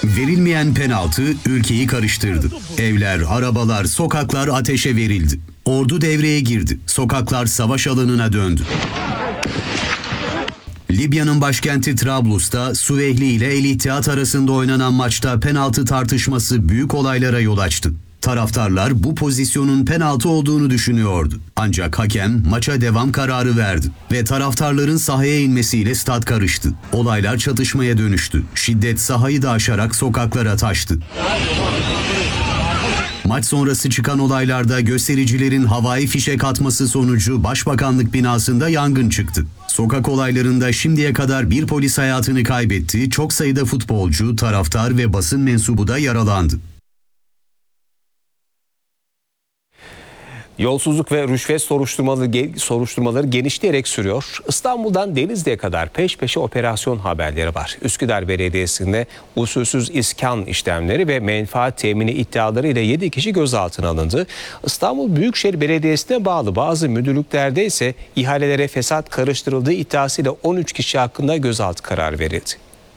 Verilmeyen penaltı ülkeyi karıştırdı. Evler, arabalar, sokaklar ateşe verildi. Ordu devreye girdi. Sokaklar savaş alanına döndü. Libya'nın başkenti Trablus'ta Süveyhli ile El İttihat arasında oynanan maçta penaltı tartışması büyük olaylara yol açtı. Taraftarlar bu pozisyonun penaltı olduğunu düşünüyordu. Ancak hakem maça devam kararı verdi ve taraftarların sahaya inmesiyle stat karıştı. Olaylar çatışmaya dönüştü. Şiddet sahayı da aşarak sokaklara taştı. Maç sonrası çıkan olaylarda göstericilerin havai fişek atması sonucu Başbakanlık binasında yangın çıktı. Sokak olaylarında şimdiye kadar bir polis hayatını kaybetti, çok sayıda futbolcu, taraftar ve basın mensubu da yaralandı. Yolsuzluk ve rüşvet soruşturmaları genişleyerek sürüyor. İstanbul'dan Denizli'ye kadar peş peşe operasyon haberleri var. Üsküdar Belediyesi'nde usulsüz iskan işlemleri ve menfaat temini iddiaları ile 7 kişi gözaltına alındı. İstanbul Büyükşehir Belediyesi'ne bağlı bazı müdürlüklerde ise ihalelere fesat karıştırıldığı iddiasıyla 13 kişi hakkında gözaltı kararı verildi.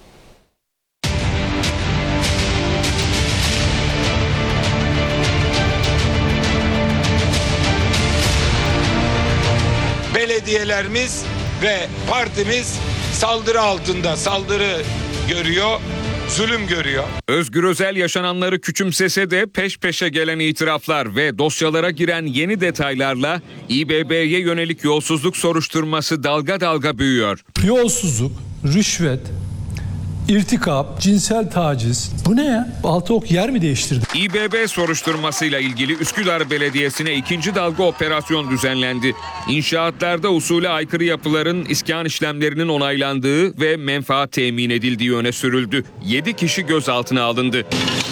Belediyelerimiz ve partimiz saldırı altında, saldırı görüyor, zulüm görüyor. Özgür Özel yaşananları küçümsese de peş peşe gelen itiraflar ve dosyalara giren yeni detaylarla İBB'ye yönelik yolsuzluk soruşturması dalga dalga büyüyor. Yolsuzluk, rüşvet, İrtikap, cinsel taciz. Bu ne ya? Altı ok yer mi değiştirdi? İBB soruşturmasıyla ilgili Üsküdar Belediyesi'ne ikinci dalga operasyon düzenlendi. İnşaatlarda usule aykırı yapıların iskan işlemlerinin onaylandığı ve menfaat temin edildiği öne sürüldü. 7 kişi gözaltına alındı.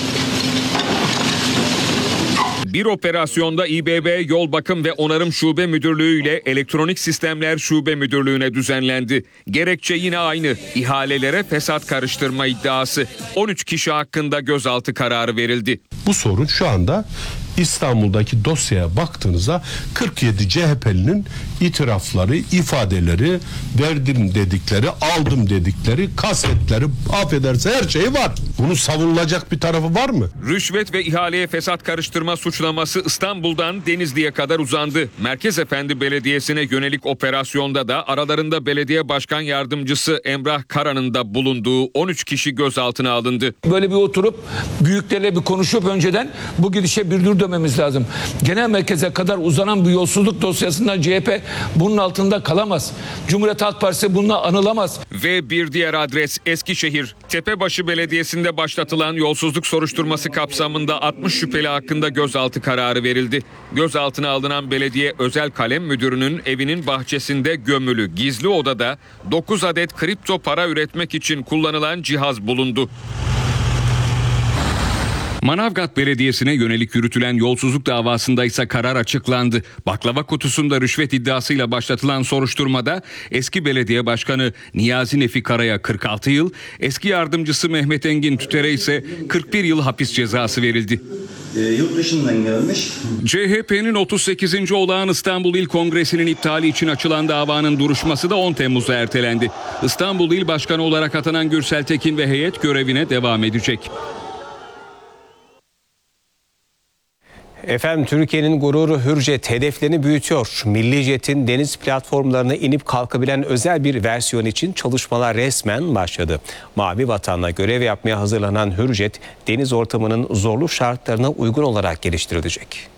Bir operasyonda İBB Yol Bakım ve Onarım Şube Müdürlüğü ile Elektronik Sistemler Şube Müdürlüğü'ne düzenlendi. Gerekçe yine aynı. İhalelere fesat karıştırma iddiası. 13 kişi hakkında gözaltı kararı verildi. Bu sorun şu anda İstanbul'daki dosyaya baktığınızda 47 CHP'linin itirafları, ifadeleri, verdim dedikleri, aldım dedikleri, kasetleri, affederse her şeyi var. Bunu savunulacak bir tarafı var mı? Rüşvet ve ihaleye fesat karıştırma suçlaması İstanbul'dan Denizli'ye kadar uzandı. Merkezefendi Belediyesi'ne yönelik operasyonda da aralarında belediye başkan yardımcısı Emrah Kara'nın da bulunduğu 13 kişi gözaltına alındı. Böyle bir oturup büyüklerle bir konuşup önceden bu gidişe bir dur dememiz lazım. Genel merkeze kadar uzanan bir yolsuzluk dosyasında CHP bunun altında kalamaz. Cumhuriyet Halk Partisi bununla anılamaz. Ve bir diğer adres Eskişehir. Tepebaşı Belediyesi'nde başlatılan yolsuzluk soruşturması kapsamında 60 şüpheli hakkında gözaltı kararı verildi. Gözaltına alınan belediye özel kalem müdürünün evinin bahçesinde gömülü gizli odada 9 adet kripto para üretmek için kullanılan cihaz bulundu. Manavgat Belediyesi'ne yönelik yürütülen yolsuzluk davasında ise karar açıklandı. Baklava kutusunda rüşvet iddiasıyla başlatılan soruşturmada eski belediye başkanı Niyazi Nefi Kara'ya 46 yıl, eski yardımcısı Mehmet Engin Tüter'e ise 41 yıl hapis cezası verildi. Yurt dışından gelmiş. CHP'nin 38. Olağan İstanbul İl Kongresi'nin iptali için açılan davanın duruşması da 10 Temmuz'a ertelendi. İstanbul İl Başkanı olarak atanan Gürsel Tekin ve heyet görevine devam edecek. Efendim Türkiye'nin gururu Hürjet hedeflerini büyütüyor. Milli Jet'in deniz platformlarına inip kalkabilen özel bir versiyon için çalışmalar resmen başladı. Mavi Vatan'la görev yapmaya hazırlanan Hürjet, deniz ortamının zorlu şartlarına uygun olarak geliştirilecek.